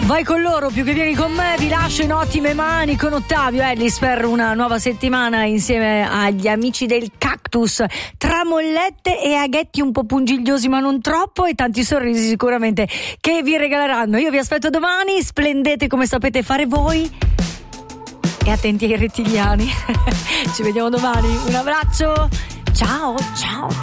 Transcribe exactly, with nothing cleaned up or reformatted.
Vai con loro più che vieni con me, vi lascio in ottime mani con Ottavio Ellis per una nuova settimana insieme agli amici del Cactus, tra mollette e aghetti un po' pungigliosi ma non troppo e tanti sorrisi sicuramente che vi regaleranno. Io vi aspetto domani, splendete come sapete fare voi e attenti ai rettiliani. Ci vediamo domani, un abbraccio, ciao ciao.